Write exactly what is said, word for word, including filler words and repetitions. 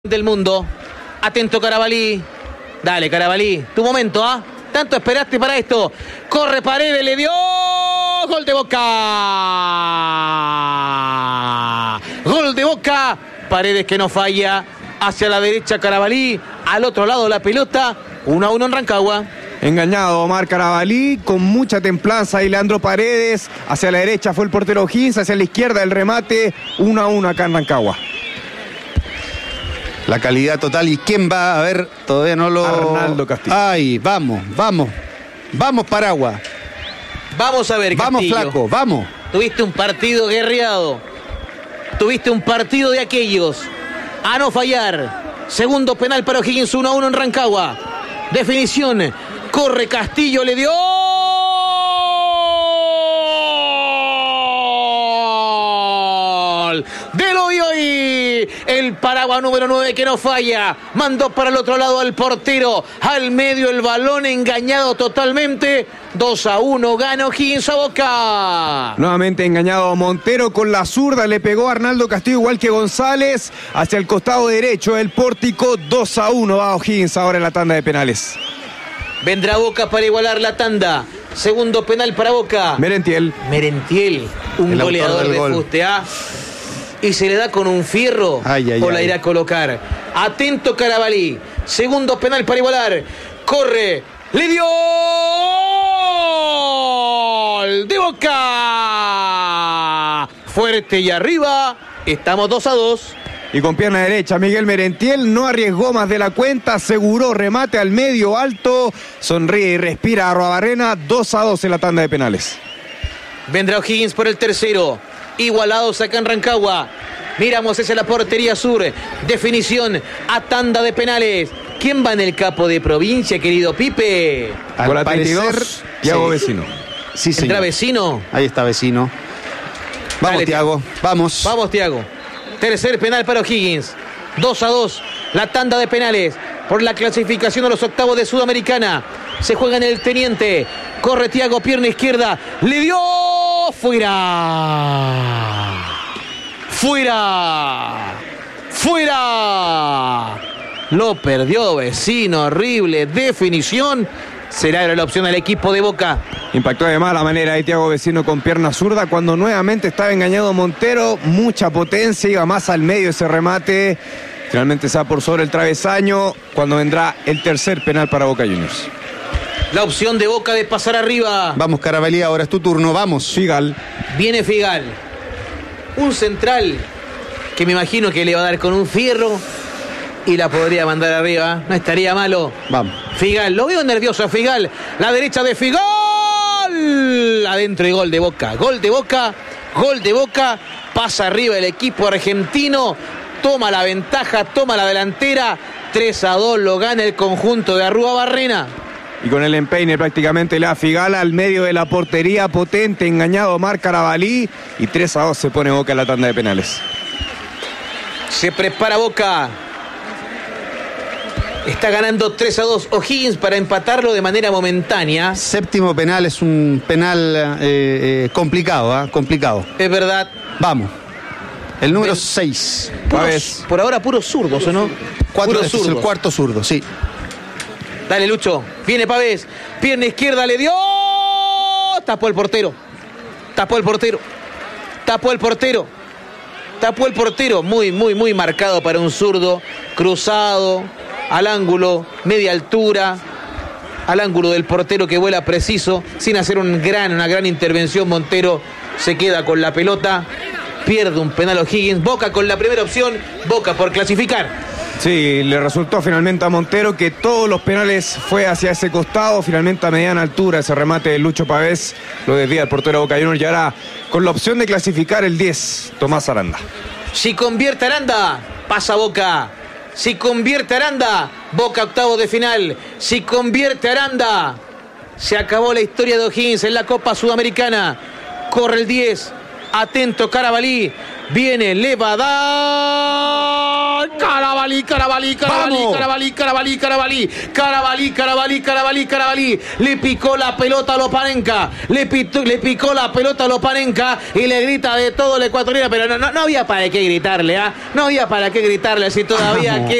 del mundo. Atento Carabalí. Dale, Carabalí, tu momento, ¿ah? ¿eh? Tanto esperaste para esto. Corre Paredes, le dio gol de Boca. Gol de Boca. Paredes que no falla. Hacia la derecha Carabalí. Al otro lado la pelota. uno a uno en Rancagua. Engañado Omar Carabalí, con mucha templanza y Leandro Paredes. Hacia la derecha fue el portero Higgins, hacia la izquierda el remate. uno a uno acá en Rancagua. La calidad total. ¿Y quién va a ver? Todavía no lo... Arnaldo Castillo. Ay, vamos, vamos. Vamos, Paragua. Vamos a ver, Vamos, Castillo. flaco, vamos. Tuviste un partido guerreado. Tuviste un partido de aquellos. A no fallar. Segundo penal para O'Higgins, uno a uno en Rancagua. Definición. Corre Castillo, le dio. De lo de hoy. El Paraguas número nueve que no falla. Mandó para el otro lado al portero. Al medio el balón engañado totalmente. dos a uno gana O'Higgins a Boca. Nuevamente engañado Montero con la zurda. Le pegó a Arnaldo Castillo igual que González. Hacia el costado derecho el pórtico. dos a uno va O'Higgins ahora en la tanda de penales. Vendrá Boca para igualar la tanda. Segundo penal para Boca. Merentiel. Merentiel, un El goleador de gol. fuste, ¿ah? Y se le da con un fierro. Ay, ay, o la ay. irá a colocar. Atento Carabalí. Segundo penal para igualar. Corre. Le dio gol de Boca. Fuerte y arriba. Estamos dos a dos. Y con pierna derecha Miguel Merentiel no arriesgó más de la cuenta, aseguró remate al medio alto, sonríe y respira a Arruabarrena. Dos a dos en la tanda de penales. Vendrá O'Higgins por el tercero. Igualados acá en Rancagua. Miramos hacia la portería sur. Definición a tanda de penales. ¿Quién va en el capo de provincia, querido Pipe? Al Con la parecer, treinta y dos, Thiago sí. Vecino. Sí, señor. ¿Entra Vecino? Ahí está Vecino. Vamos, Dale, Thiago, vamos. Vamos, Thiago. Tercer penal para O'Higgins. dos a dos. La tanda de penales por la clasificación a los octavos de Sudamericana. Se juega en el Teniente. Corre Thiago, pierna izquierda. Le dio. Fuera. Fuera. Fuera. Lo perdió Vecino. Horrible definición. Será la opción al equipo de Boca. Impactó de mala manera ahí Thiago Vecino con pierna zurda cuando nuevamente estaba engañado Montero. Mucha potencia, iba más al medio ese remate. Finalmente se va por sobre el travesaño cuando vendrá el tercer penal para Boca Juniors. La opción de Boca de pasar arriba. Vamos, Carabalí, ahora es tu turno, vamos. Figal. Viene Figal. Un central que me imagino que le va a dar con un fierro y la podría mandar arriba. No estaría malo. Vamos. Figal, lo veo nervioso a Figal. La derecha de Figal. Adentro y gol de Boca. Gol de Boca. Gol de Boca. Pasa arriba el equipo argentino. Toma la ventaja, toma la delantera. tres a dos lo gana el conjunto de Arruabarrena. Y con el empeine prácticamente le da Figal al medio de la portería, potente, engañado Omar Carabalí. Y tres a dos se pone Boca en la tanda de penales. Se prepara Boca. Está ganando tres a dos O'Higgins para empatarlo de manera momentánea. Séptimo penal es un penal eh, eh, complicado, ¿ah? Complicado. Es verdad. Vamos. El número Ven. seis. Pavés. Por ahora puros zurdos, ¿o no? Cuatro, Puros este es el zurdos. cuarto zurdo, sí. Dale, Lucho. Viene Pavés. Pierna izquierda, le dio. Tapó el portero. Tapó el portero. Tapó el portero. Tapó el portero. Muy, muy, muy marcado para un zurdo. Cruzado. Al ángulo. Media altura. Al ángulo del portero que vuela preciso. Sin hacer un gran, una gran intervención. Montero se queda con la pelota. Pierde un penal O'Higgins. Boca con la primera opción. Boca por clasificar. Sí, le resultó finalmente a Montero que todos los penales fue hacia ese costado, finalmente a mediana altura ese remate de Lucho Pavés, lo desvía el portero Boca Juniors y ahora con la opción de clasificar el diez, Tomás Aranda. Si convierte Aranda, pasa Boca. Si convierte Aranda, Boca octavo de final. Si convierte Aranda, se acabó la historia de O'Higgins en la Copa Sudamericana. Corre el diez, atento Carabalí. Viene, le va a dar. Carabalí, Carabalí, Carabalí, ¡Vamos! Carabalí, Carabalí, Carabalí, Carabalí, Carabalí, Carabalí, Carabalí. Le picó la pelota a Loparenca. Le, pito- le picó la pelota a Loparenca y le grita de todo el ecuatoriano. Pero no, no, no había para qué gritarle, ¿ah? No había para qué gritarle si todavía Vamos. que